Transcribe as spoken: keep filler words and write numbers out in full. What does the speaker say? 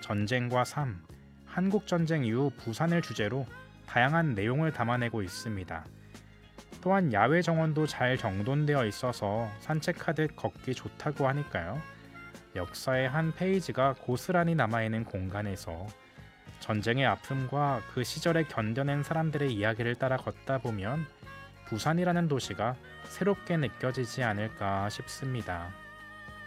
전쟁과 삶, 한국전쟁 이후 부산을 주제로 다양한 내용을 담아내고 있습니다. 또한 야외 정원도 잘 정돈되어 있어서 산책하듯 걷기 좋다고 하니까요. 역사의 한 페이지가 고스란히 남아있는 공간에서 전쟁의 아픔과 그 시절에 견뎌낸 사람들의 이야기를 따라 걷다 보면 부산이라는 도시가 새롭게 느껴지지 않을까 싶습니다.